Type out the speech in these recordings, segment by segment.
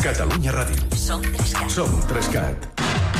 Catalunya Ràdio. Som 3CAT. Som 3CAT.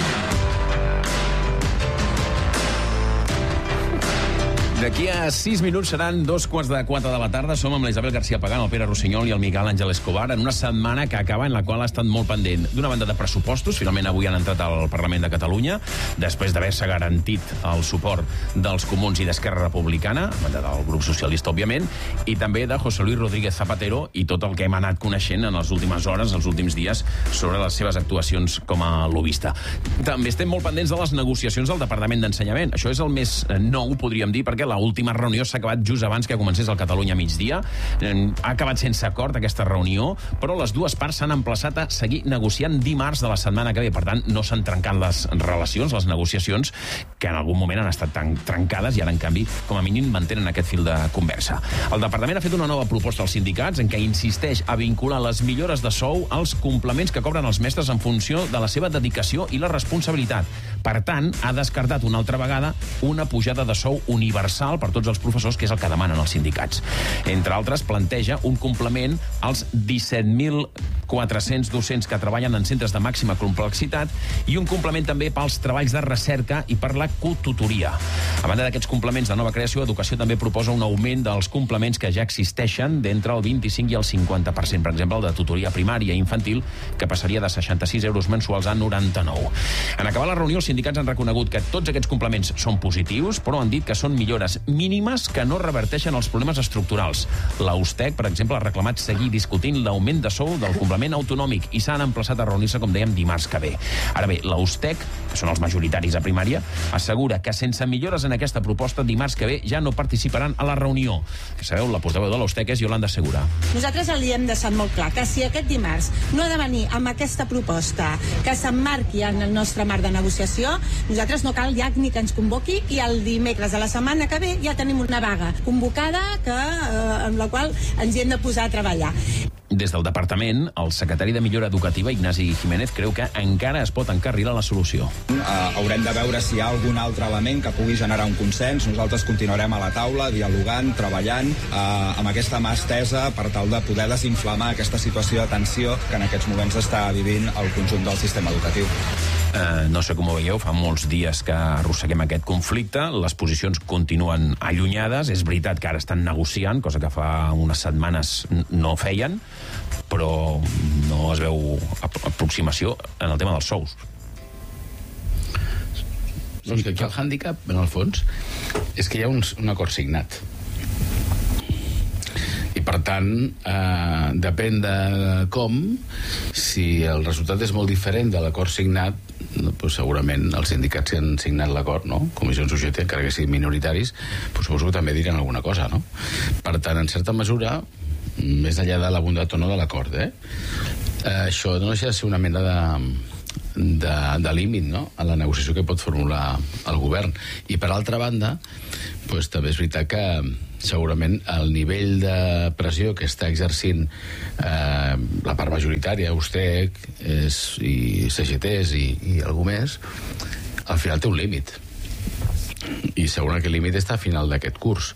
D'aquí a 6 minuts seran 3:45 de la tarda. Som amb la Isabel García Pagán, el Pere Rossinyol i el Miguel Àngel Escobar en una setmana que acaba en la qual ha estat molt pendent. D'una banda de pressupostos, finalment avui han entrat al Parlament de Catalunya, després d'haver-se garantit el suport dels Comuns i d'Esquerra Republicana, a banda del grup socialista, òbviament, i també de José Luis Rodríguez Zapatero i tot el que hem anat coneixent en les últimes hores, els últims dies, sobre les seves actuacions com a lobbista. També estem molt pendents de les negociacions del Departament d'Ensenyament. Això és el més nou, podríem dir, perquè l'última reunió s'ha acabat just abans que comencés el Catalunya migdia. Ha acabat sense acord aquesta reunió, però les dues parts s'han emplaçat a seguir negociant dimarts de la setmana que ve. Per tant, no s'han trencat les relacions, les negociacions, que en algun moment han estat trencades i ara, en canvi, com a mínim, mantenen aquest fil de conversa. El Departament ha fet una nova proposta als sindicats en què insisteix a vincular les millores de sou als complements que cobren els mestres en funció de la seva dedicació i la responsabilitat. Per tant, ha descartat una altra vegada una pujada de sou universal per tots els professors, que és el que demanen els sindicats. Entre altres, planteja un complement als 17.400 docents que treballen en centres de màxima complexitat i un complement també pels treballs de recerca i per la cotutoria. A banda d'aquests complements de nova creació, Educació també proposa un augment dels complements que ja existeixen d'entre el 25 i el 50%. Per exemple, el de tutoria primària i infantil, que passaria de 66 euros mensuals a 99. En acabar la reunió, els sindicats han reconegut que tots aquests complements són positius, però han dit que són millores mínimes que no reverteixen els problemes estructurals. La USTEC, per exemple, ha reclamat seguir discutint l'augment de sou del complement autonòmic i s'han emplaçat a reunir-se, com dèiem, dimarts que ve. Ara bé, la USTEC, que són els majoritaris a primària, assegura que sense millores en aquesta proposta, dimarts que ve ja no participaran a la reunió. Que sabeu, la portaveu de la USTEC és Yolanda Segura. Nosaltres li hem deixat molt clar que si aquest dimarts no ha de venir amb aquesta proposta que s'emmarqui en el nostre marc de negociació, nosaltres no cal ja ni que ens convoqui i el dimecres de la setmana que ve ja tenim una vaga convocada en la qual ens hi hem de posar a treballar. Des del departament, el secretari de Millora Educativa, Ignasi Jiménez, creu que encara es pot encarrilar la solució. Haurem de veure si hi ha algun altre element que pugui generar un consens. Nosaltres continuarem a la taula, dialogant, treballant amb aquesta mà estesa per tal de poder desinflamar aquesta situació de tensió que en aquests moments està vivint el conjunt del sistema educatiu. No sé com ho veieu, fa molts dies que arrosseguem aquest conflicte, les posicions continuen allunyades, és veritat que ara estan negociant, cosa que fa unes setmanes no feien, però no es veu aproximació en el tema dels sous. Doncs que aquí el hàndicap, en el fons, és que hi ha un acord signat. I per tant, depèn de com, si el resultat és molt diferent de l'acord signat, doncs segurament els sindicats que han signat l'acord, no? Comissions UGT, encara que siguin minoritaris, doncs suposo que també diran alguna cosa, no? Per tant, en certa mesura, més enllà de la bondat o no de l'acord, això no deixa de ser una mena de límit, no?, a la negociació que pot formular el govern. I per altra banda, doncs també és veritat que segurament el nivell de pressió que està exercint la part majoritària, USTEC i CGTs i algú més, al final té un límit. I segurament que el límit està a final d'aquest curs.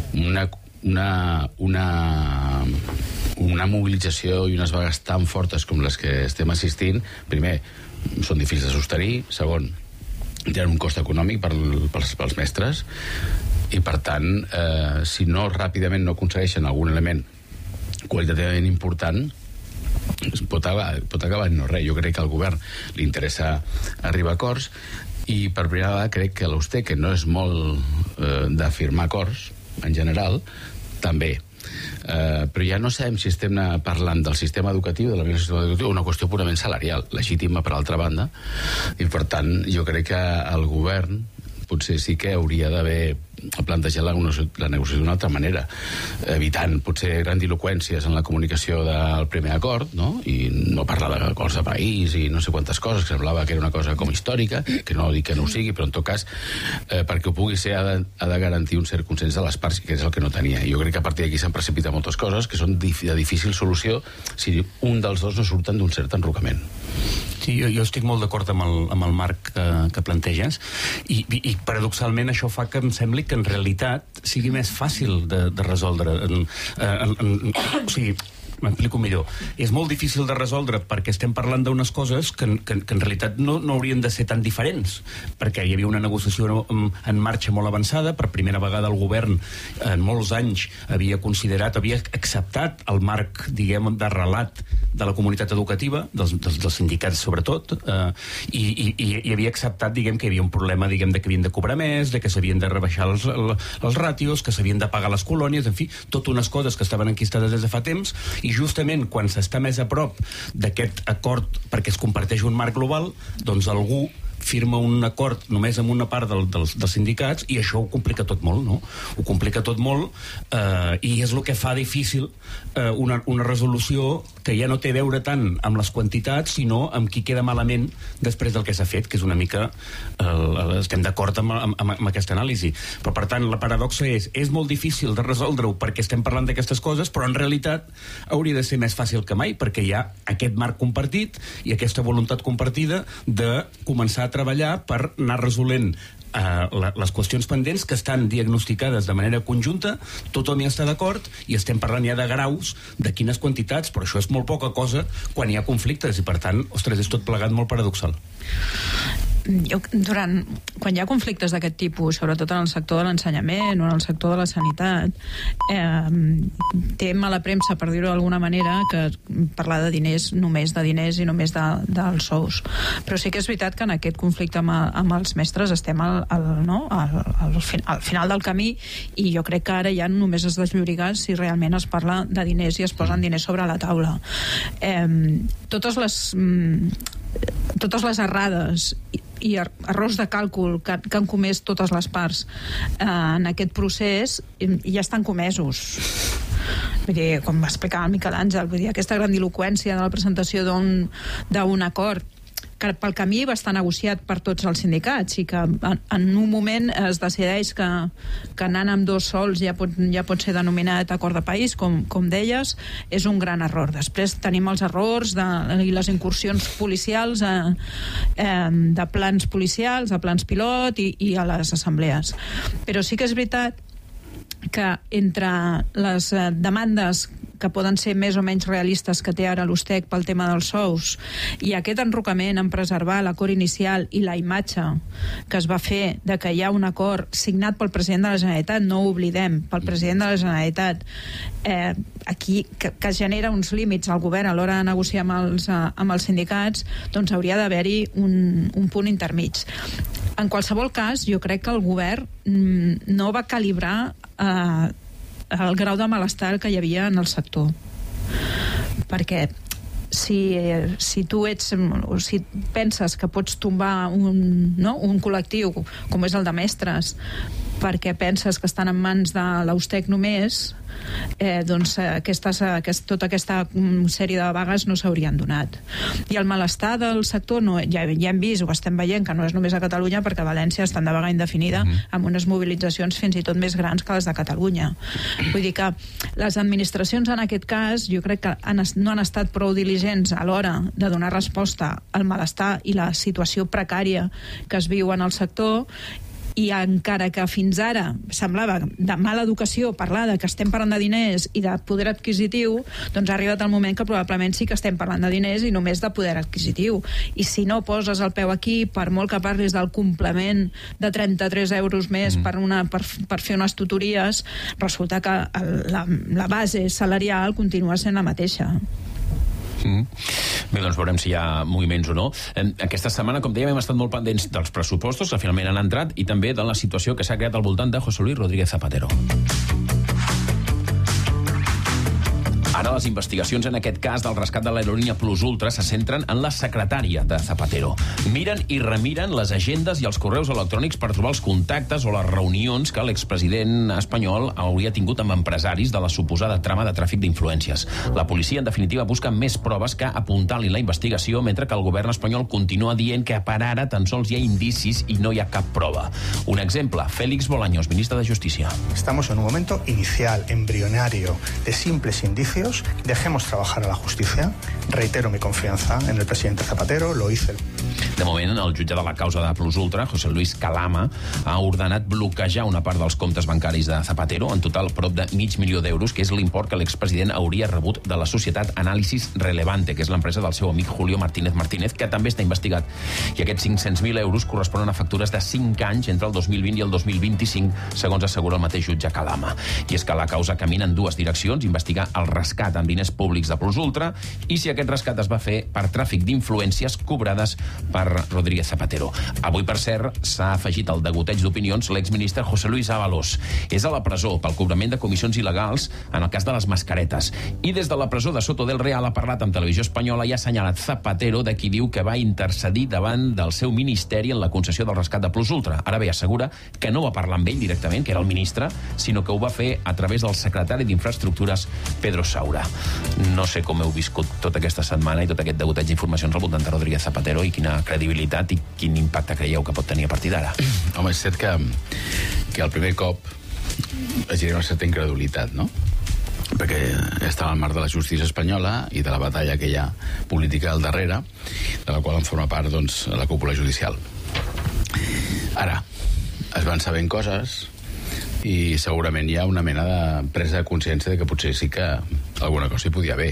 Una mobilització i unes vagues tan fortes com les que estem assistint, primer, són difícils de sostenir, segon, tenen un cost econòmic pels mestres, i per tant, si no ràpidament no aconsegueixen algun element qualitativament important, pot acabar en no res. Jo crec que al govern li interessa arribar a acords, i per primera vegada crec que l'USTEC, que no és molt d'afirmar acords en general, també. Però ja no sabem si estem parlant del sistema educatiu, de la sistema educatiu, o una qüestió purament salarial, legítima per altra banda, i per tant jo crec que el govern potser sí que hauria d'haver plantejat la negociació d'una altra manera, evitant potser grandiloqüències en la comunicació del primer acord, no? I no parlar d'acords de país i no sé quantes coses, que semblava que era una cosa com històrica, que no dic que no ho sigui, però en tot cas, perquè ho pugui ser, ha de garantir un cert consens de les parts, que és el que no tenia. I jo crec que a partir d'aquí s'han precipitat moltes coses que són de difícil solució si un dels dos no surten d'un cert enrocament. Sí, jo estic molt d'acord amb el marc que planteges, i paradoxalment això fa que em sembli que en realitat sigui més fàcil de resoldre. O sigui, m'explico millor. És molt difícil de resoldre perquè estem parlant d'unes coses que en realitat no haurien de ser tan diferents, perquè hi havia una negociació en marxa molt avançada. Per primera vegada el govern en molts anys havia acceptat el marc, diguem, de relat de la comunitat educativa, dels sindicats sobretot, i havia acceptat, diguem, que hi havia un problema, diguem, de que havien de cobrar més, de que s'havien de rebaixar els ràtios, que s'havien de pagar les colònies, en fi, totes unes coses que estaven enquistades des de fa temps, i justament quan s'està més a prop d'aquest acord perquè es comparteix un marc global, doncs algú firma un acord només amb una part dels sindicats, i això ho complica tot molt, no? Ho complica tot molt, i és el que fa difícil una resolució que ja no té a veure tant amb les quantitats, sinó amb qui queda malament després del que s'ha fet, que és una mica... estem d'acord amb aquesta anàlisi. Però, per tant, la paradoxa és molt difícil de resoldre-ho perquè estem parlant d'aquestes coses, però en realitat hauria de ser més fàcil que mai, perquè hi ha aquest marc compartit i aquesta voluntat compartida de començar a treballar per anar resolent les qüestions pendents que estan diagnosticades de manera conjunta, tothom hi està d'acord i estem parlant ja de graus de quines quantitats, però això és molt poca cosa quan hi ha conflictes i, per tant, ostres, és tot plegat molt paradoxal. Quan hi ha conflictes d'aquest tipus, sobretot en el sector de l'ensenyament o en el sector de la sanitat, té mala premsa, per dir-ho d'alguna manera, que parlar de diners, només de diners i només dels sous. Però sí que és veritat que en aquest conflicte amb els mestres estem al final del camí, i jo crec que ara ja només es deslloriga si realment es parla de diners i es posen diners sobre la taula. Totes les errades i errors de càlcul que han comès totes les parts en aquest procés ja estan comesos. Vull dir, com va explicar el Miquel Àngel, vull dir, aquesta grandiloqüència de la presentació d'un acord que pel camí va estar negociat per tots els sindicats i que en un moment es decideix que anant amb dos sols ja pot ser denominat acord de país, com deies, és un gran error. Després tenim els errors i les incursions policials de plans policials, de plans pilot i a les assemblees. Però sí que és veritat que entre les demandes que poden ser més o menys realistes que té ara l'USTEC pel tema dels sous i aquest enrocament en preservar l'acord inicial i la imatge que es va fer de que hi ha un acord signat pel president de la Generalitat, no ho oblidem, pel president de la Generalitat, aquí que genera uns límits al govern a l'hora de negociar amb els sindicats, doncs hauria d'haver-hi un punt intermig. En qualsevol cas, jo crec que el govern no va calibrar el grau de malestar que hi havia en el sector, perquè si tu si penses que pots tombar un col·lectiu com és el de mestres perquè penses que estan en mans de l'USTEC només, doncs tota aquesta sèrie de vagues no s'haurien donat. I el malestar del sector ja hem vist, ho estem veient, que no és només a Catalunya, perquè a València estan de vaga indefinida amb unes mobilitzacions fins i tot més grans que les de Catalunya. Vull dir que les administracions en aquest cas jo crec que no han estat prou diligents a l'hora de donar resposta al malestar i la situació precària que es viu en el sector, i encara que fins ara semblava de mala educació parlar de que estem parlant de diners i de poder adquisitiu, doncs ha arribat el moment que probablement sí que estem parlant de diners i només de poder adquisitiu. I si no poses el peu aquí, per molt que parlis del complement de 33 euros més per fer unes tutories, resulta que la base salarial continua sent la mateixa. Bé, doncs veurem si hi ha moviments o no. Aquesta setmana, com dèiem, hem estat molt pendents dels pressupostos que finalment han entrat i també de la situació que s'ha creat al voltant de José Luis Rodríguez Zapatero. Ara les investigacions en aquest cas del rescat de l'aerolínia Plus Ultra se centren en la secretària de Zapatero. Miren i remiren les agendes i els correus electrònics per trobar els contactes o les reunions que l'expresident espanyol hauria tingut amb empresaris de la suposada trama de tràfic d'influències. La policia, en definitiva, busca més proves que apuntalin la investigació, mentre que el govern espanyol continua dient que per ara tan sols hi ha indicis i no hi ha cap prova. Un exemple, Félix Bolaños, ministre de Justícia. Estamos en un momento inicial, embrionario, de simples indicios compañeros, dejemos trabajar a la justicia. Reitero mi confianza en el presidente Zapatero, lo hice. De moment, el jutge de la causa de Plus Ultra, José Luis Calama, ha ordenat bloquejar una part dels comptes bancaris de Zapatero, en total prop de $500.000 d'euros, que és l'import que l'expresident hauria rebut de la societat Análisis Relevante, que és l'empresa del seu amic Julio Martínez Martínez, que també està investigat. I aquests 500.000 euros corresponen a factures de 5 anys entre el 2020 i el 2025, segons assegura el mateix jutge Calama. I és que la causa camina en dues direccions, investigar el rescat amb diners públics de Plus Ultra i si aquest rescat es va fer per tràfic d'influències cobrades per Rodríguez Zapatero. Avui, per cert, s'ha afegit al degoteig d'opinions l'exministre José Luis Ábalos. És a la presó pel cobrament de comissions il·legals en el cas de les mascaretes. I des de la presó de Soto del Real ha parlat amb Televisió Espanyola i ha assenyalat Zapatero, de qui diu que va intercedir davant del seu ministeri en la concessió del rescat de Plus Ultra. Ara bé, assegura que no va parlar amb ell directament, que era el ministre, sinó que ho va fer a través del secretari d'Infraestructures, Pedro Saura. No sé com heu viscut tota aquesta setmana i tot aquest degoteig d'informacions al voltant de Rodríguez Zapatero i quina credibilitat i quin impacte creieu que pot tenir a partir d'ara. Home, és cert que el primer cop es genera una certa incredulitat, no? Perquè està al marc de la justícia espanyola i de la batalla que hi ha política al darrere, de la qual en forma part, doncs, la cúpula judicial. Ara, es van sabent coses i segurament hi ha una mena de presa de consciència de que potser sí que alguna cosa hi podia haver,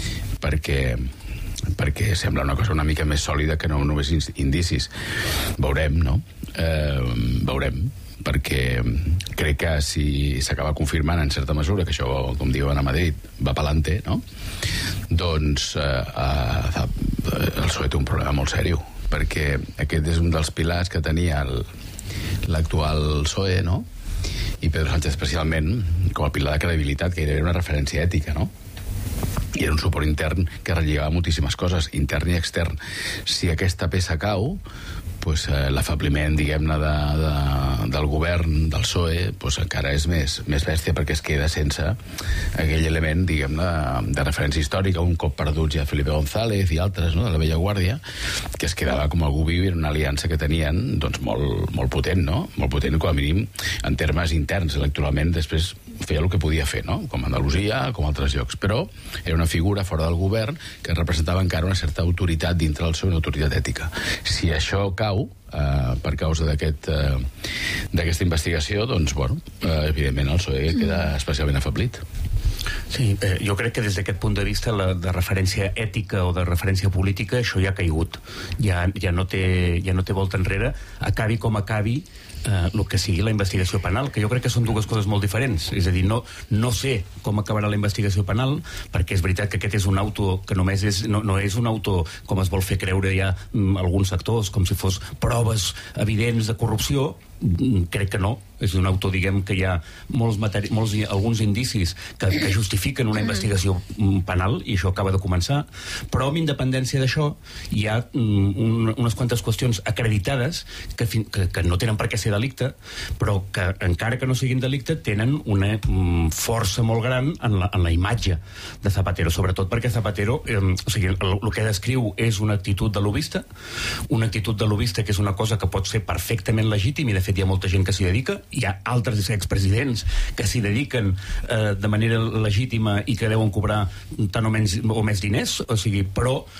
perquè sembla una cosa una mica més sòlida que no només indicis. Veurem, no? Veurem, perquè crec que si s'acaba confirmant en certa mesura que això, com diuen a Madrid, va pa'lante, no? Doncs el PSOE té un problema molt seriós, perquè aquest és un dels pilars que tenia l'actual PSOE, no? I Pedro Sánchez especialment, com el pilar de credibilitat, que era una referència ètica, no? I era un suport intern que relligava moltíssimes coses, intern i extern. Si aquesta peça cau, pues, l'afabliment, diguem-ne, del govern, del PSOE, pues, encara és més bèstia, perquè es queda sense aquell element, diguem-ne, de referència històrica, un cop perdut ja Felipe González i altres, no?, de la vella guàrdia, que es quedava com algú viu i una aliança que tenien, doncs, molt potent, no? Molt potent, com a mínim, en termes interns, electoralment, després feia el que podia fer, no? Com a Andalusia, com a altres llocs, però era una figura fora del govern que representava encara una certa autoritat dintre del PSOE, una autoritat ètica. Si això cau, per causa d'aquesta investigació, doncs, bueno, evidentment el PSOE queda especialment afeblit. Sí, jo crec que des d'aquest punt de vista de referència ètica o de referència política això ja ha caigut, ja no té volta enrere, acabi com acabi el que sigui la investigació penal, que jo crec que són dues coses molt diferents. És a dir, no sé com acabarà la investigació penal, perquè és veritat que aquest és un auto que només no és un auto com es vol fer creure ja alguns sectors, com si fos proves evidents de corrupció. Crec que no, és un auto, diguem, que hi ha alguns indicis que justifiquen una investigació penal, i això acaba de començar, però amb independència d'això hi ha unes quantes qüestions acreditades que no tenen per què ser delicte, però que encara que no siguin delicte tenen una força molt gran en la imatge de Zapatero, sobretot perquè Zapatero, o sigui, el que descriu és una actitud de lobista, que és una cosa que pot ser perfectament legítim, i de fet hi ha molta gent que s'hi dedica, hi ha altres expresidents que s'hi dediquen de manera legítima i que deuen cobrar tant o més diners, o sigui, però